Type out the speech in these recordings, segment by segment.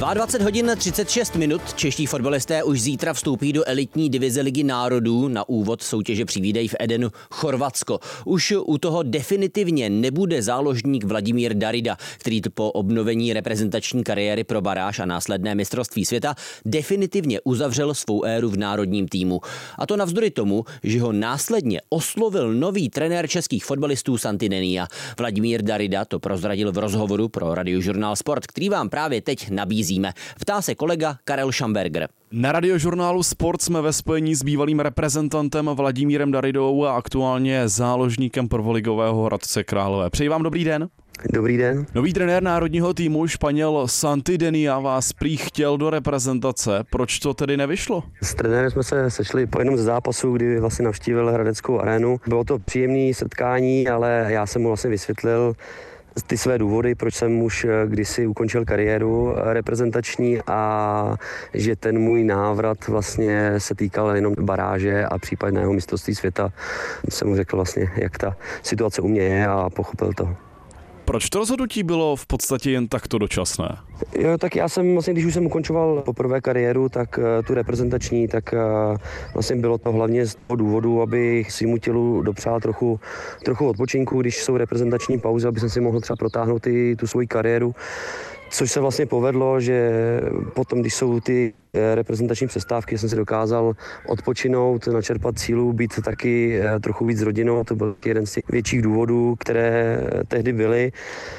22 hodin 36 minut. Čeští fotbalisté už zítra vstoupí do elitní divize Ligy národů. Na úvod soutěže přivídají v Edenu Chorvatsko. Už u toho definitivně nebude záložník Vladimír Darida, který po obnovení reprezentační kariéry pro baráž a následné mistrovství světa definitivně uzavřel svou éru v národním týmu. A to navzdory tomu, že ho následně oslovil nový trenér českých fotbalistů Santi Denia. Vladimír Darida to prozradil v rozhovoru pro Radiožurnál Sport, který vám právě teď nabízíme. Ptá se kolega Karel Schamberger. Na Radiožurnálu Sport jsme ve spojení s bývalým reprezentantem Vladimírem Daridou a aktuálně záložníkem prvoligového Hradce Králové. Přeji vám dobrý den. Dobrý den. Nový trenér národního týmu, Španěl Santi Denia, vás prý chtěl do reprezentace. Proč to tedy nevyšlo? S trenérem jsme se sešli po jednom ze zápasů, kdy vlastně navštívil Hradeckou arénu. Bylo to příjemné setkání, ale já jsem mu vlastně vysvětlil ty své důvody, proč jsem už kdysi ukončil kariéru reprezentační a že ten můj návrat vlastně se týkal jenom baráže a případného mistrovství světa. Jsem mu řekl vlastně, jak ta situace u mě je a pochopil to. Proč to rozhodnutí bylo v podstatě jen takto dočasné? Jo, tak já jsem vlastně, když už jsem ukončoval poprvé kariéru, tak tu reprezentační, tak vlastně bylo to hlavně z toho důvodu, aby svýmu tělu dopřál trochu odpočinku, když jsou reprezentační pauzy, aby jsem si mohl třeba protáhnout tu svoji kariéru. Což se vlastně povedlo, že potom, když jsou ty reprezentační přestávky, jsem si dokázal odpočinout, načerpat sílu, být taky trochu víc s rodinou. To byl jeden z těch větších důvodů, které tehdy byly.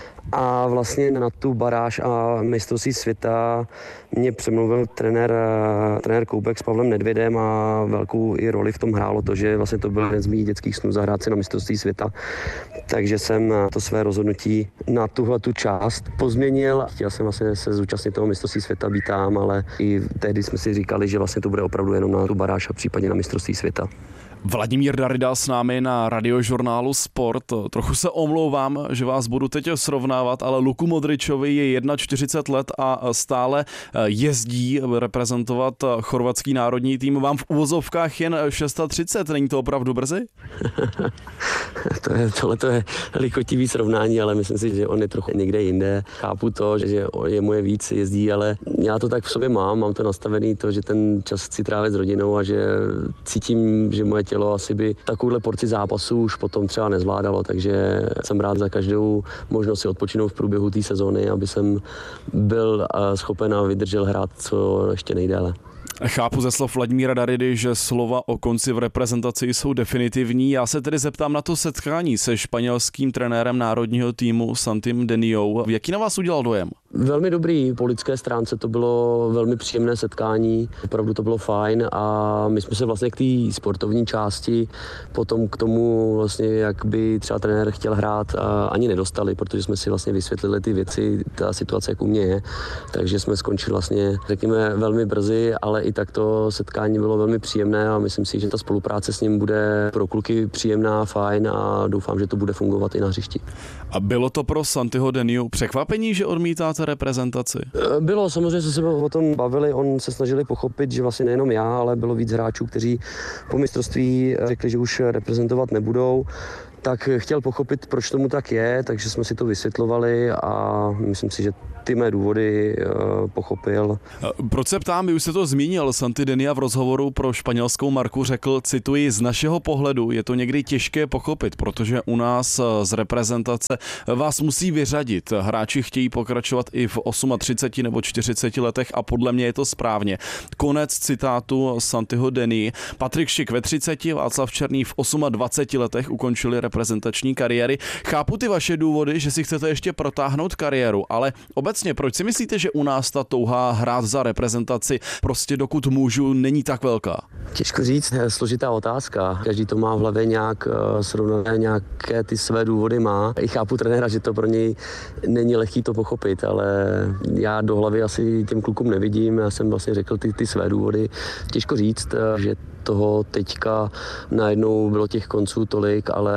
A vlastně na tu baráž a mistrovství světa mě přemluvil trenér Koubek s Pavlem Nedvědem a velkou i roli v tom hrálo to, že vlastně to byl jeden z mých dětských snů zahrát si na mistrovství světa. Takže jsem to své rozhodnutí na tuhletu část pozměnil. Chtěl jsem vlastně se zúčastnit toho mistrovství světa, být tam, ale i tehdy jsme si říkali, že vlastně to bude opravdu jenom na tu baráž a případně na mistrovství světa. Vladimír Darida s námi na Radiožurnálu Sport. Trochu se omlouvám, že vás budu teď srovnávat, ale Luku Modričovi je 41 let a stále jezdí reprezentovat chorvatský národní tým. Vám v uvozovkách jen 630, není to opravdu brzy? Tohle je lichotivý srovnání, ale myslím si, že on je trochu někde jinde. Chápu to, že je moje víc jezdí, ale já to tak v sobě mám to nastavený, to, že ten čas chci trávit s rodinou a že cítím, že moje tělo asi by takovouhle porci zápasů už potom třeba nezvládalo, takže jsem rád za každou možnost si odpočinout v průběhu té sezóny, aby jsem byl schopen a vydržel hrát co ještě nejdéle. Chápu ze slov Vladimíra Daridy, že slova o konci v reprezentaci jsou definitivní. Já se tedy zeptám na to setkání se španělským trenérem národního týmu Santim Deniou. Jaký na vás udělal dojem? Velmi dobrý, po lidské stránce to bylo velmi příjemné setkání, opravdu to bylo fajn a my jsme se vlastně k té sportovní části potom k tomu vlastně, jak by třeba trenér chtěl hrát, ani nedostali, protože jsme si vlastně vysvětlili ty věci, ta situace, jak u mě je, takže jsme skončili vlastně, řekněme, velmi brzy, ale i tak to setkání bylo velmi příjemné a myslím si, že ta spolupráce s ním bude pro kluky příjemná, fajn a doufám, že to bude fungovat i na hřišti. A bylo to pro Santiho Deniu překvapení, že odmítáte reprezentaci? Bylo, samozřejmě se o tom bavili, on se snažili pochopit, že vlastně nejenom já, ale bylo víc hráčů, kteří po mistrovství řekli, že už reprezentovat nebudou. Tak chtěl pochopit, proč tomu tak je, takže jsme si to vysvětlovali a myslím si, že ty mé důvody pochopil. Proč se ptám, vy už jste to zmínil, Santi Denia v rozhovoru pro španělskou marku řekl, cituji, z našeho pohledu je to někdy těžké pochopit, protože u nás z reprezentace vás musí vyřadit. Hráči chtějí pokračovat i v 38 nebo 40 letech a podle mě je to správně. Konec citátu Santiho Denii. Patrik Šik ve 30, Václav Černý v 28 letech ukončili reprezentační kariéry. Chápu ty vaše důvody, že si chcete ještě protáhnout kariéru, ale obecně proč si myslíte, že u nás ta touha hrát za reprezentaci prostě dokud můžu není tak velká? Těžko říct, složitá otázka. Každý to má v hlavě nějak srovnané, nějaké ty své důvody má. I chápu trenéra, že to pro něj není lehký to pochopit, ale já do hlavy asi těm klukům nevidím. Já jsem vlastně řekl ty své důvody. Těžko říct, že toho teďka najednou bylo těch konců tolik, ale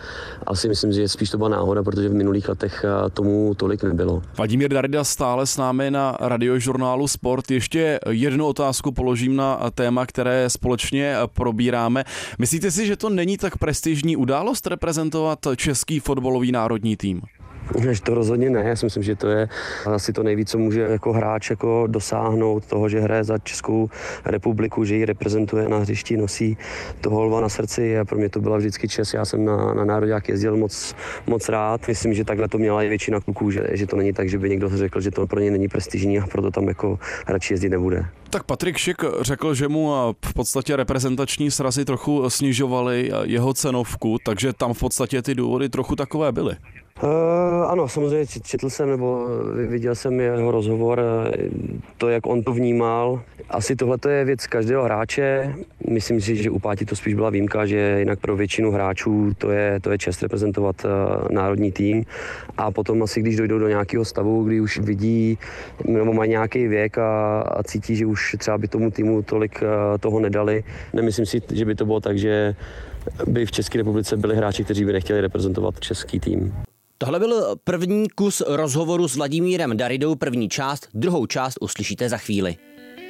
asi myslím, že spíš to byla náhoda, protože v minulých letech tomu tolik nebylo. Vladimír Darida stále s námi na Radiožurnálu Sport. Ještě jednu otázku položím na téma, které společně probíráme. Myslíte si, že to není tak prestižní událost reprezentovat český fotbalový národní tým? To rozhodně ne, já si myslím, že to je asi to nejvíc, co může jako hráč jako dosáhnout toho, že hraje za Českou republiku, že ji reprezentuje na hřišti, nosí toho lva na srdci a pro mě to byla vždycky čest. Já jsem na nároďák jezdil moc rád. Myslím, že takhle to měla i většina kluků, že to není tak, že by někdo řekl, že to pro ně není prestižní a proto tam jako radši jezdit nebude. Tak Patrik Šik řekl, že mu v podstatě reprezentační srazy trochu snižovaly jeho cenovku, takže tam v podstatě ty důvody trochu takové byly. Ano, samozřejmě četl jsem nebo viděl jsem jeho rozhovor, to, jak on to vnímal. Asi tohle je věc každého hráče. Myslím si, že u Páti to spíš byla výjimka, že jinak pro většinu hráčů to je čest reprezentovat národní tým. A potom asi, když dojdou do nějakého stavu, kdy už vidí nebo mají nějaký věk a cítí, že už třeba by tomu týmu tolik toho nedali. Nemyslím si, že by to bylo tak, že by v České republice byli hráči, kteří by nechtěli reprezentovat český tým. Tohle byl první kus rozhovoru s Vladimírem Darydou, první část, druhou část uslyšíte za chvíli.